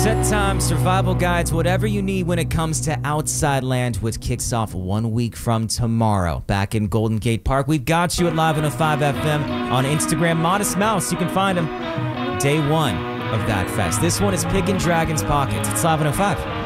Set time, survival guides, whatever you need when it comes to Outside Land, which kicks off 1 week from tomorrow. Back in Golden Gate Park, we've got you at Live 105 FM on Instagram. Modest Mouse, you can find him. Day one of that fest. This one is Pig and Dragon's Pockets. It's Live 105.